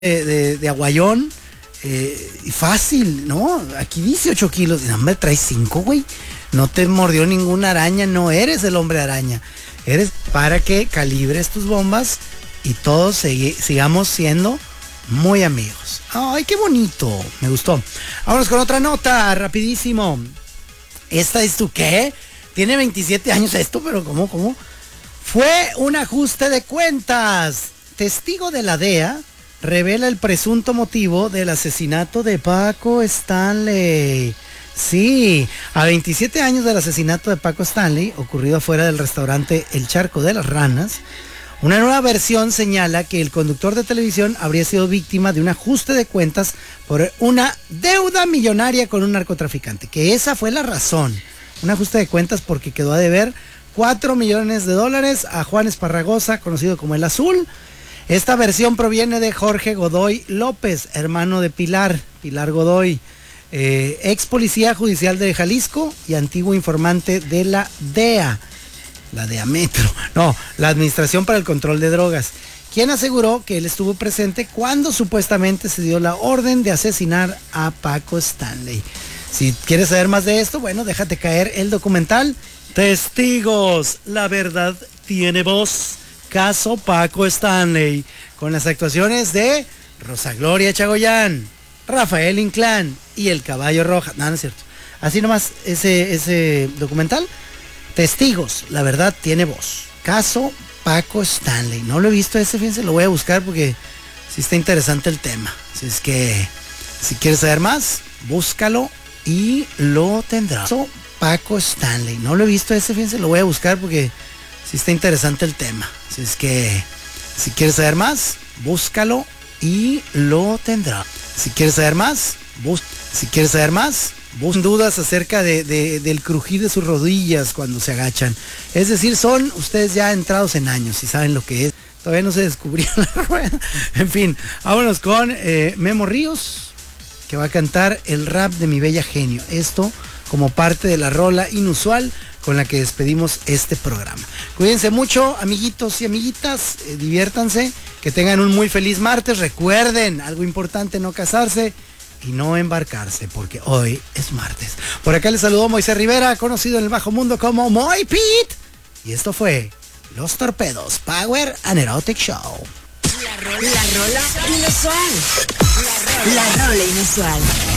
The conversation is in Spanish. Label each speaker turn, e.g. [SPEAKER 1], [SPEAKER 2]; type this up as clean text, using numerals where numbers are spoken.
[SPEAKER 1] de aguayón, y fácil, ¿no? Aquí dice 8 kilos, y no, hombre, traes 5, güey. No te mordió ninguna araña, no eres el hombre araña. Eres para que calibres tus bombas y todos sigamos siendo muy amigos. Ay, qué bonito, me gustó. Vámonos con otra nota, rapidísimo. ¿Esta es tu qué? Tiene 27 años esto, pero ¿cómo? Fue un ajuste de cuentas. Testigo de la DEA revela el presunto motivo del asesinato de Paco Stanley. Sí, a 27 años del asesinato de Paco Stanley, ocurrido afuera del restaurante El Charco de las Ranas, una nueva versión señala que el conductor de televisión habría sido víctima de un ajuste de cuentas por una deuda millonaria con un narcotraficante. Que esa fue la razón. Un ajuste de cuentas porque quedó a deber $4 millones a Juan Esparragosa, conocido como El Azul. Esta versión proviene de Jorge Godoy López, hermano de Pilar Godoy, ex policía judicial de Jalisco y antiguo informante de la DEA. La DEA Metro, no, la Administración para el Control de Drogas, quien aseguró que él estuvo presente cuando supuestamente se dio la orden de asesinar a Paco Stanley. Si quieres saber más de esto, bueno, déjate caer el documental Testigos, la verdad tiene voz. Caso Paco Stanley, con las actuaciones de Rosa Gloria Chagoyán, Rafael Inclán y el Caballo Roja. No, no es cierto. Así nomás ese documental. Testigos, la verdad tiene voz. Caso Paco Stanley. No lo he visto ese, fíjense, lo voy a buscar porque sí está interesante el tema. Así es que si quieres saber más, búscalo y lo tendrás. Caso Paco Stanley. No lo he visto ese, fíjense, lo voy a buscar porque sí está interesante el tema. Así es que si quieres saber más, búscalo y lo tendrás. Si quieres saber más, busquen dudas acerca del crujir de sus rodillas cuando se agachan. Es decir, son ustedes ya entrados en años y saben lo que es. Todavía no se descubrió la rueda. En fin, vámonos con Memo Ríos, que va a cantar el rap de Mi Bella Genio. Esto como parte de la rola inusual con la que despedimos este programa. Cuídense mucho, amiguitos y amiguitas, diviértanse, que tengan un muy feliz martes. Recuerden, algo importante, no casarse y no embarcarse, porque hoy es martes. Por acá les saludó Moisés Rivera, conocido en el bajo mundo como Moy Pete, y esto fue Los Torpedos, Power and Erotic Show.
[SPEAKER 2] La rola inusual. La rola inusual.